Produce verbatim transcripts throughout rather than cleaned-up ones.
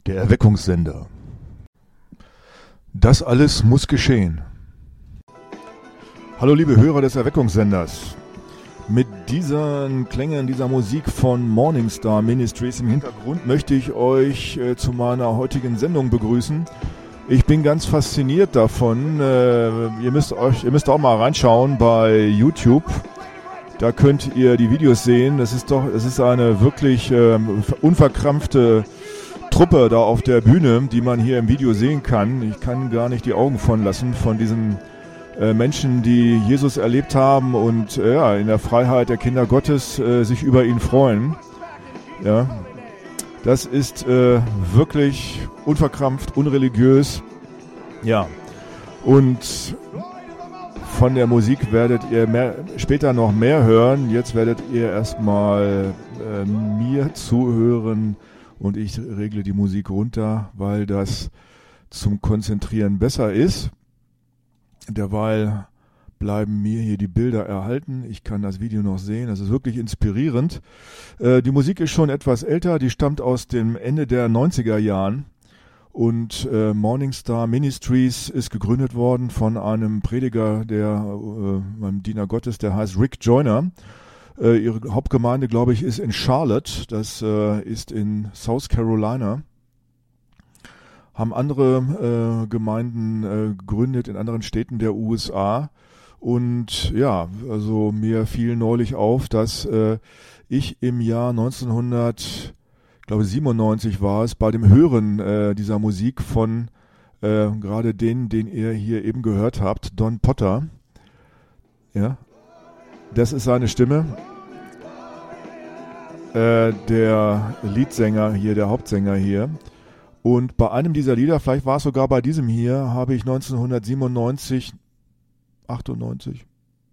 Der Erweckungssender. Das alles muss geschehen. Hallo liebe Hörer des Erweckungssenders. Mit diesen Klängen, dieser Musik von Morningstar Ministries im Hintergrund möchte ich euch äh, zu meiner heutigen Sendung begrüßen. Ich bin ganz fasziniert davon. Äh, ihr müsst euch, ihr müsst auch mal reinschauen bei YouTube. Da könnt ihr die Videos sehen. Es ist doch, es ist eine wirklich äh, unverkrampfte Truppe da auf der Bühne, die man hier im Video sehen kann. Ich kann gar nicht die Augen von lassen von diesen äh, Menschen, die Jesus erlebt haben und äh, ja, in der Freiheit der Kinder Gottes äh, sich über ihn freuen. Ja, das ist äh, wirklich unverkrampft, unreligiös. Ja, und von der Musik werdet ihr mehr, später noch mehr hören. Jetzt werdet ihr erstmal äh, mir zuhören. Und ich regle die Musik runter, weil das zum Konzentrieren besser ist. Derweil bleiben mir hier die Bilder erhalten. Ich kann das Video noch sehen. Das ist wirklich inspirierend. Äh, die Musik ist schon etwas älter. Die stammt aus dem Ende der neunziger Jahren. Und äh, Morningstar Ministries ist gegründet worden von einem Prediger, der, äh, einem Diener Gottes, der heißt Rick Joyner. Äh, ihre Hauptgemeinde, glaube ich, ist in Charlotte, das äh, ist in South Carolina. Haben andere äh, Gemeinden äh, gegründet in anderen Städten der U S A. Und ja, also mir fiel neulich auf, dass äh, ich im Jahr neunzehnhundert, glaube siebenundneunzig war es, bei dem Hören äh, dieser Musik von äh, gerade den, den ihr hier eben gehört habt, Don Potter, ja, das ist seine Stimme. Äh, der Leadsänger hier, der Hauptsänger hier. Und bei einem dieser Lieder, vielleicht war es sogar bei diesem hier, habe ich neunzehnhundertsiebenundneunzig, achtundneunzig,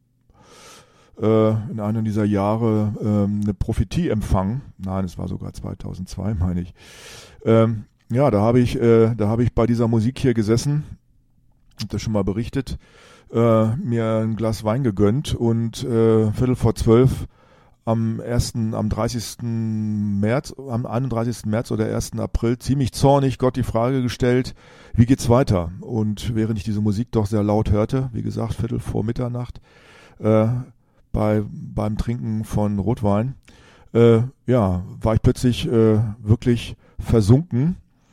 äh, in einem dieser Jahre äh, eine Prophetie empfangen. Nein, es war sogar zweitausendzwei, meine ich. Ähm, ja, da habe ich, äh, da habe ich bei dieser Musik hier gesessen, hab das schon mal berichtet, Äh, mir ein Glas Wein gegönnt und äh, Viertel vor zwölf am ersten, am dreißigsten März, am einunddreißigsten März oder ersten April ziemlich zornig Gott die Frage gestellt, wie geht's weiter? Und während ich diese Musik doch sehr laut hörte, wie gesagt, Viertel vor Mitternacht, äh, bei, beim Trinken von Rotwein, äh, ja, war ich plötzlich äh, wirklich versunken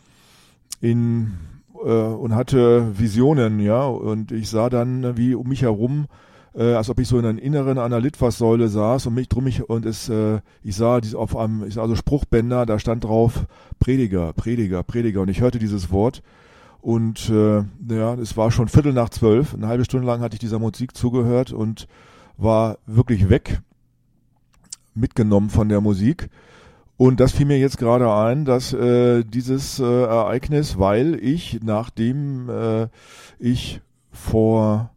in und hatte Visionen, ja, und ich sah dann, wie um mich herum, äh, als ob ich so in einer inneren einer Litfaßsäule saß und mich drum mich und es, äh, ich sah dies auf einem, ich sah also Spruchbänder, da stand drauf Prediger, Prediger, Prediger und ich hörte dieses Wort und äh, ja, es war schon Viertel nach zwölf, eine halbe Stunde lang hatte ich dieser Musik zugehört und war wirklich weg, mitgenommen von der Musik. Und das fiel mir jetzt gerade ein, dass äh, dieses äh, Ereignis, weil ich, nachdem äh, ich vor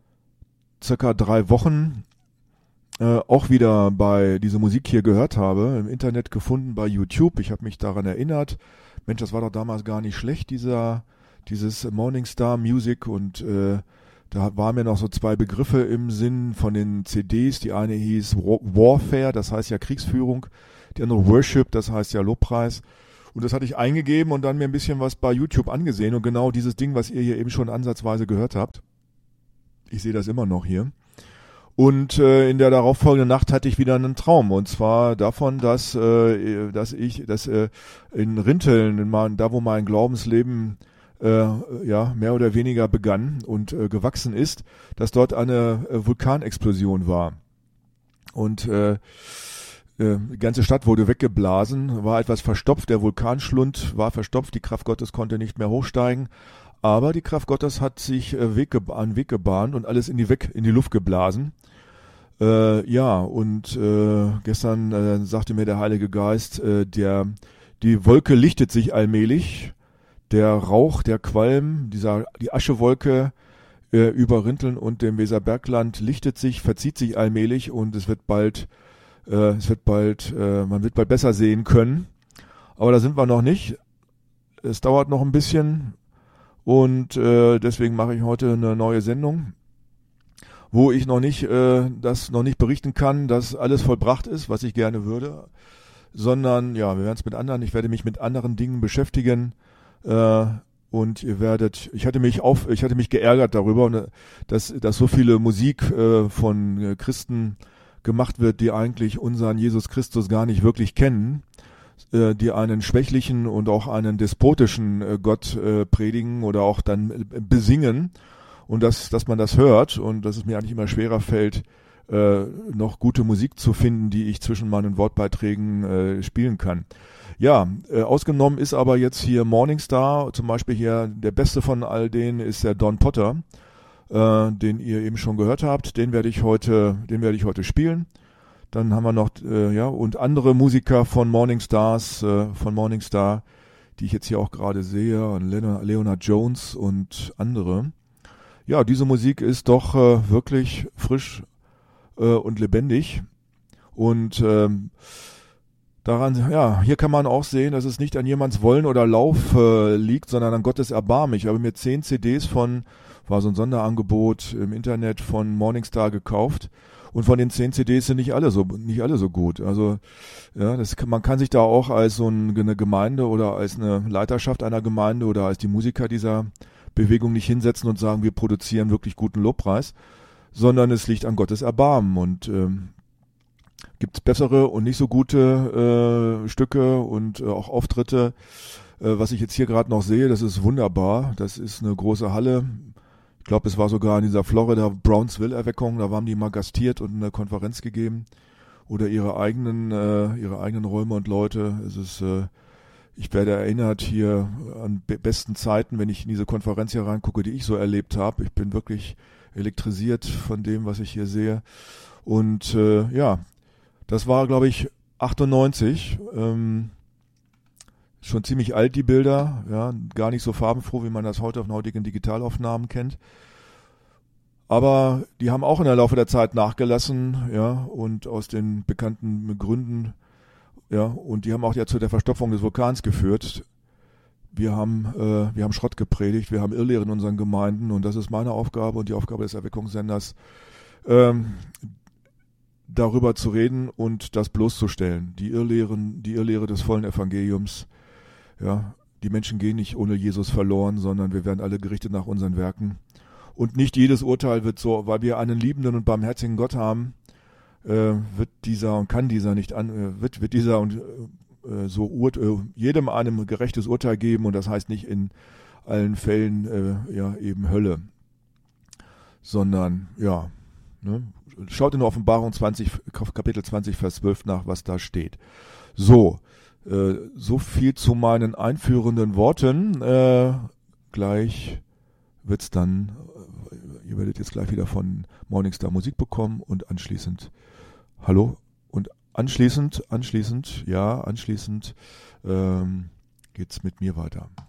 circa drei Wochen äh, auch wieder bei dieser Musik hier gehört habe, im Internet gefunden bei YouTube, ich habe mich daran erinnert, Mensch, das war doch damals gar nicht schlecht, dieser dieses Morningstar Music und äh, da waren mir noch so zwei Begriffe im Sinn von den C Ds, die eine hieß Warfare, das heißt ja Kriegsführung, die andere Worship, das heißt ja Lobpreis. Und das hatte ich eingegeben und dann mir ein bisschen was bei YouTube angesehen. Und genau dieses Ding, was ihr hier eben schon ansatzweise gehört habt. Ich sehe das immer noch hier. Und äh, in der darauffolgenden Nacht hatte ich wieder einen Traum. Und zwar davon, dass, äh, dass ich, dass äh, in Rinteln, in mein, da wo mein Glaubensleben äh, ja mehr oder weniger begann und äh, gewachsen ist, dass dort eine äh, Vulkanexplosion war. Und äh, die ganze Stadt wurde weggeblasen, war etwas verstopft, der Vulkanschlund war verstopft, die Kraft Gottes konnte nicht mehr hochsteigen, aber die Kraft Gottes hat sich äh, Weg ge- einen Weg gebahnt und alles in die, Weg, in die Luft geblasen. Äh, ja, und äh, gestern äh, sagte mir der Heilige Geist, äh, der, die Wolke lichtet sich allmählich, der Rauch, der Qualm, dieser, die Aschewolke äh, über Rinteln und dem Weserbergland lichtet sich, verzieht sich allmählich und es wird bald Äh, es wird bald, äh, man wird bald besser sehen können. Aber da sind wir noch nicht. Es dauert noch ein bisschen und äh, deswegen mache ich heute eine neue Sendung, wo ich noch nicht, äh, das noch nicht berichten kann, dass alles vollbracht ist, was ich gerne würde, sondern ja, wir werden es mit anderen, ich werde mich mit anderen Dingen beschäftigen, äh, und ihr werdet, ich hatte mich auf, ich hatte mich geärgert darüber, dass, dass so viele Musik äh, von Christen gemacht wird, die eigentlich unseren Jesus Christus gar nicht wirklich kennen, äh, die einen schwächlichen und auch einen despotischen äh, Gott äh, predigen oder auch dann äh, besingen, und dass, dass man das hört und dass es mir eigentlich immer schwerer fällt, äh, noch gute Musik zu finden, die ich zwischen meinen Wortbeiträgen äh, spielen kann. Ja, äh, ausgenommen ist aber jetzt hier Morningstar, zum Beispiel hier der beste von all denen ist der Don Potter, äh, den ihr eben schon gehört habt. Den werde ich heute, den werde ich heute spielen. Dann haben wir noch äh, ja und andere Musiker von Morningstars, äh, von Morningstar, die ich jetzt hier auch gerade sehe, Leonard Jones und andere. Ja, diese Musik ist doch äh, wirklich frisch äh, und lebendig und ähm, daran, ja, hier kann man auch sehen, dass es nicht an jemands Wollen oder Lauf äh, liegt, sondern an Gottes Erbarmen. Ich habe mir zehn C Ds von, war so ein Sonderangebot im Internet von Morningstar gekauft, und von den zehn C Ds sind nicht alle so, nicht alle so gut. Also, ja, das kann, man kann sich da auch als so ein, eine Gemeinde oder als eine Leiterschaft einer Gemeinde oder als die Musiker dieser Bewegung nicht hinsetzen und sagen, wir produzieren wirklich guten Lobpreis, sondern es liegt an Gottes Erbarmen, und ähm, gibt es bessere und nicht so gute äh, Stücke und äh, auch Auftritte. Äh, was ich jetzt hier gerade noch sehe, das ist wunderbar. Das ist eine große Halle. Ich glaube, es war sogar in dieser Florida Brownsville-Erweckung. Da waren die mal gastiert und eine Konferenz gegeben. Oder ihre eigenen, äh, ihre eigenen Räume und Leute. Es ist, äh, ich werde erinnert hier an be- besten Zeiten, wenn ich in diese Konferenz hier reingucke, die ich so erlebt habe. Ich bin wirklich elektrisiert von dem, was ich hier sehe. Und äh, ja, das war, glaube ich, achtundneunzig. Ähm, schon ziemlich alt, die Bilder. Ja, gar nicht so farbenfroh, wie man das heute auf heutigen Digitalaufnahmen kennt. Aber die haben auch in der Laufe der Zeit nachgelassen, ja, und aus den bekannten Gründen, ja, und die haben auch ja zu der Verstopfung des Vulkans geführt. Wir haben, äh, wir haben Schrott gepredigt, wir haben Irrlehre in unseren Gemeinden, und das ist meine Aufgabe und die Aufgabe des Erweckungssenders, ähm, darüber zu reden und das bloßzustellen. Die Irrlehren, die Irrlehre des vollen Evangeliums. Ja, die Menschen gehen nicht ohne Jesus verloren, sondern wir werden alle gerichtet nach unseren Werken. Und nicht jedes Urteil wird so, weil wir einen liebenden und barmherzigen Gott haben, äh, wird dieser und kann dieser nicht an, äh, wird, wird dieser und äh, so ur, äh, jedem einem gerechtes Urteil geben, und das heißt nicht in allen Fällen äh, ja eben Hölle, sondern ja, ne? Schaut in Offenbarung zwanzig, Kapitel zwanzig, Vers zwölf nach, was da steht. So, äh, so viel zu meinen einführenden Worten. Äh, gleich wird's dann, äh, ihr werdet jetzt gleich wieder von Morningstar Musik bekommen, und anschließend, hallo, und anschließend, anschließend, ja, anschließend ähm, geht's mit mir weiter.